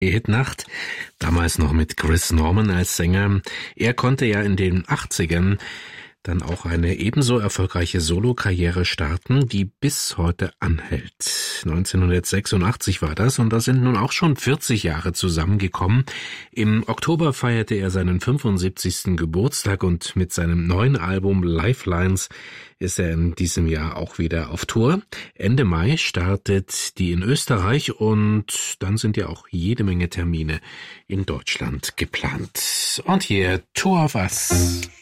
Hitnacht, damals noch mit Chris Norman als Sänger. Er konnte ja in den 80ern dann auch eine ebenso erfolgreiche Solokarriere starten, die bis heute anhält. 1986 war das und da sind nun auch schon 40 Jahre zusammengekommen. Im Oktober feierte er seinen 75. Geburtstag und mit seinem neuen Album Lifelines ist er in diesem Jahr auch wieder auf Tour. Ende Mai startet die in Österreich und dann sind ja auch jede Menge Termine in Deutschland geplant. Und hier Two of Us.